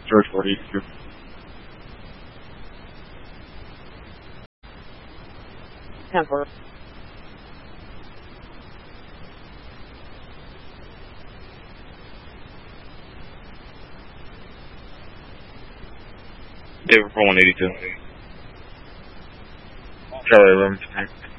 George 42. Temper. David for 182. Charlie 11.